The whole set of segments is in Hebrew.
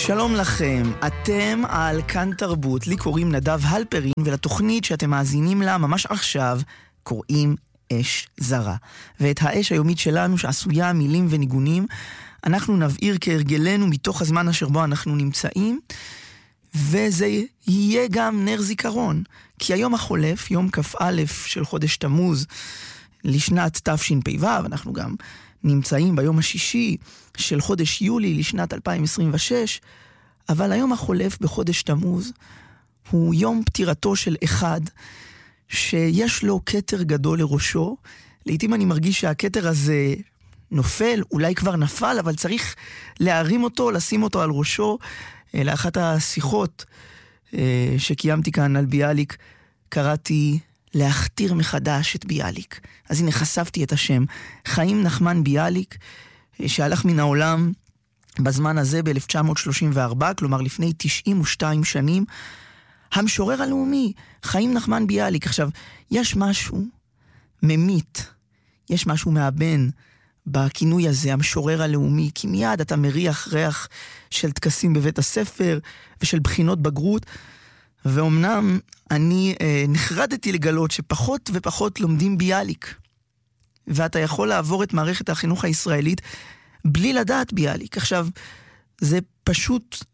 שלום לכם, אתם על כאן תרבות, לי קוראים נדב הלפרין, ולתוכנית שאתם מאזינים לה ממש עכשיו קוראים אש זרה. ואת האש היומית שלנו שעשויה מילים וניגונים, אנחנו נבעיר כהרגלנו מתוך הזמן אשר בו אנחנו נמצאים, וזה יהיה גם נר זיכרון, כי היום החולף, יום כ"א של חודש תמוז לשנת תשפ"ו, אנחנו גם נמצאים ביום השישי של חודש יולי לשנת 2026, אבל היום החולף בחודש תמוז הוא יום פטירתו של אחד שיש לו כתר גדול לראשו. לעתים אני מרגיש שהכתר הזה נופל, אולי כבר נפל, אבל צריך להרים אותו, לשים אותו על ראשו. לאחת השיחות שקיימתי כאן על ביאליק, קראתי להכתיר מחדש את ביאליק. אז הנה חשפתי את השם, חיים נחמן ביאליק, שהלך מן העולם בזמן הזה ב-1934, כלומר לפני 92 שנים, המשורר הלאומי, חיים נחמן ביאליק. עכשיו, יש משהו ממית, יש משהו מאבן בכינוי הזה, המשורר הלאומי, כי מיד אתה מריח ריח של טקסים בבית הספר ושל בחינות בגרות, ואומנם אני נחרדתי לגלות שפחות ופחות לומדים ביאליק, ואתה יכול לעבור את מערכת החינוך הישראלית בלי לדעת ביאליק. עכשיו, זה פשוט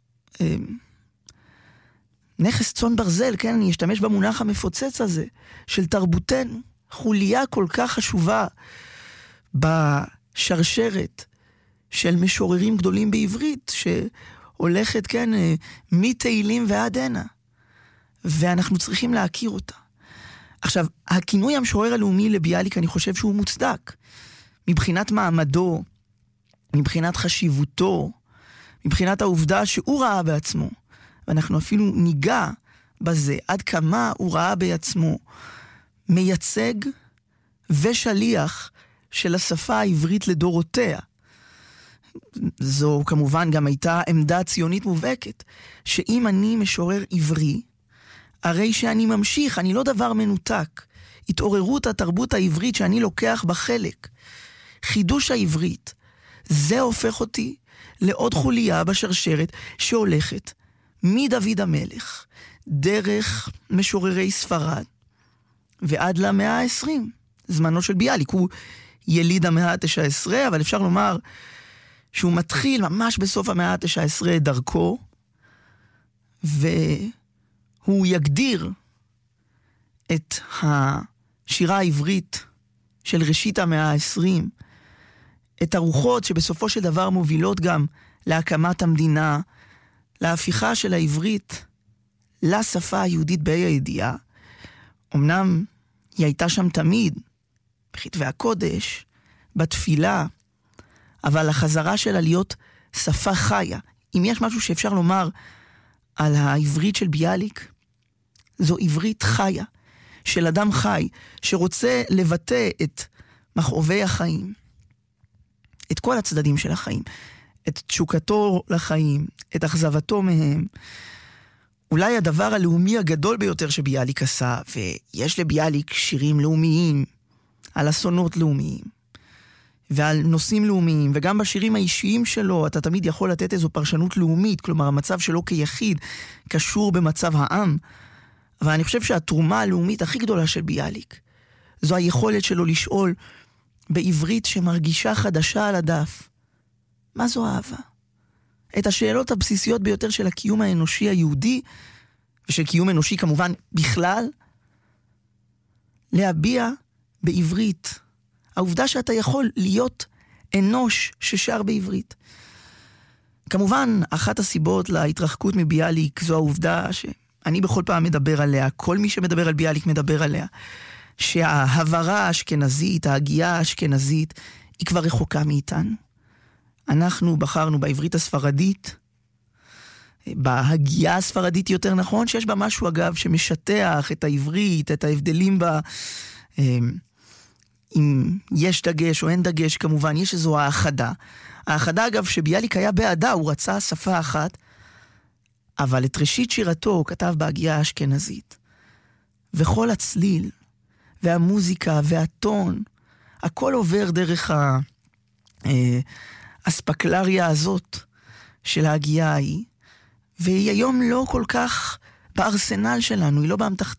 נכס צאן ברזל, כן? אני אשתמש במונח המפוצץ הזה, של תרבותנו, חוליה כל כך חשובה בשרשרת של משוררים גדולים בעברית, שהולכת, כן, מתהילים ועד הנה. ואנחנו צריכים להכיר אותה. עכשיו, הכינוי המשורר הלאומי לביאליק, אני חושב שהוא מוצדק. מבחינת מעמדו, מבחינת חשיבותו, מבחינת העובדה שהוא ראה בעצמו, ואנחנו אפילו ניגע בזה, עד כמה הוא ראה בעצמו מייצג ושליח של השפה העברית לדורותיה. זו כמובן גם הייתה עמדה ציונית מובהקת, שאם אני משורר עברי, הרי שאני ממשיך, אני לא דבר מנותק. התעוררות התרבות העברית שאני לוקח בחלק, חידוש העברית, זה הופך אותי לעוד חוליה בשרשרת שהולכת מדוד המלך, דרך משוררי ספרד, ועד למאה ה-20, זמנו של ביאליק. הוא יליד המאה ה-19, אבל אפשר לומר שהוא מתחיל ממש בסוף המאה ה-19 דרכו, והוא יגדיר את השירה העברית של ראשית המאה ה-20, את הרוחות שבסופו של דבר מובילות גם להקמת המדינה, להפיכה של העברית לשפה היהודית בה"א הידיעה. אמנם היא הייתה שם תמיד, בכתבי הקודש, בתפילה, אבל החזרה שלה להיות שפה חיה. אם יש משהו שאפשר לומר על העברית של ביאליק, זו עברית חיה, של אדם חי, שרוצה לבטא את מכאובי החיים, את כל הצדדים של החיים, את תשוקתו לחיים, את אכזבתו מהם. אולי הדבר הלאומי הגדול ביותר שביאליק עשה, ויש לביאליק שירים לאומיים, על אסונות לאומיים, ועל נושאים לאומיים, וגם בשירים האישיים שלו, אתה תמיד יכול לתת איזו פרשנות לאומית, כלומר המצב שלו כיחיד, קשור במצב העם, אבל אני חושב שהתרומה הלאומית הכי גדולה של ביאליק, זו היכולת שלו לשאול בעברית שמרגישה חדשה על הדף, מה זו אהבה? את השאלות הבסיסיות ביותר של הקיום האנושי היהודי, ושל קיום אנושי כמובן בכלל, להביע בעברית. העובדה שאתה יכול להיות אנוש ששר בעברית. כמובן, אחת הסיבות להתרחקות מביאליק זו העובדה שאני בכל פעם מדבר עליה, כל מי שמדבר על ביאליק מדבר עליה, שההברה האשכנזית, ההגייה האשכנזית, היא כבר רחוקה מאיתנו. אנחנו בחרנו בעברית הספרדית, בהגייה הספרדית יותר נכון, שיש בה משהו אגב שמשטח את העברית, את ההבדלים בה, אם יש דגש או אין דגש, כמובן יש איזו האחדה. האחדה אגב שביאליק היה בעדה, הוא רצה שפה אחת, אבל את ראשית שירתו הוא כתב בהגייה האשכנזית. וכל הצליל, והמוזיקה, והטון, הכל עובר דרך האספקלריה הזאת של ההגייה ההיא. והיא היום לא כל כך בארסנל שלנו, היא לא באמתחתנו.